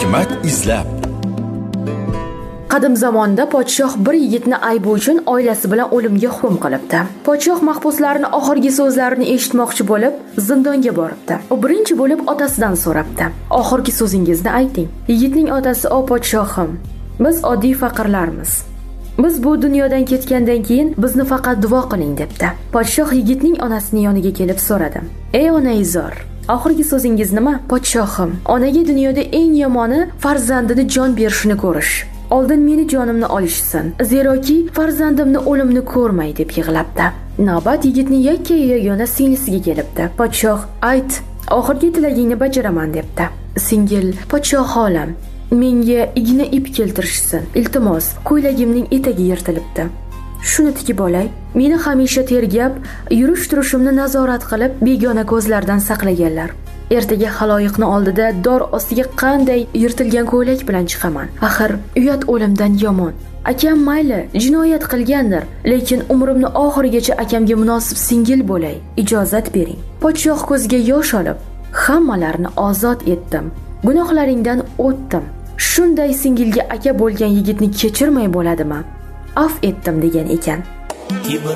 Hikmat izlab. Qadim zamonda podshoh bir yigitni aybi uchun oilasi bilan o'limga hukm qilibdi. Podshoh mahbuslarning oxirgi so'zlarini eshitmoqchi bo'lib, zindonga boribdi. U birinchi bo'lib otasidan so'rabdi. "Oxirgi so'zingizni ayting." Yigitning otasi: "O podshohim, biz oddiy faqirlarmiz. Biz bu dunyodan ketgandan keyin bizni faqat duo qiling", debdi. Podshoh yigitning onasining yoniga kelib so'radi: "Ey onaizor, oxirgi so'zingiz nima?" "Podshohim, onaga dunyoda eng yomoni farzandini jon berishini ko'rish. Oldin meni jonimni olishsin, zeroki farzandimni o'limni ko'rmay", deb yig'labdi. Navbat yigitning yagona singlisiga kelibdi. Podshoh: "Ayt, oxirgi tilagingni bajaraman", debdi. Singil: "Podshoh olam, menga igna ip keltirishsin. Iltimos, ko'ylagimning etagi yirtilibdi. Shuni tikib olay. Meni hamisha tergab, yurish-turishimni nazorat qilib, begona ko'zlardan saqlaganlar. Ertaga xaloyiqni oldida dor ostiga qanday yirtilgan ko'ylak bilan chiqaman. Axir uyat o'limdan yomon. Akam mayli, jinoyat qilgandir, lekin umrimni oxirigacha akamga munosib singil bo'lay. Ijozat bering." Podshoh ko'ziga yosh olib: "Hammalarni ozod etdim. Gunohlaringdan o'tdim. Shunday singilga aka bo'lgan yigitni kechirmay bo'ladimi? Af etdim", degan ekan.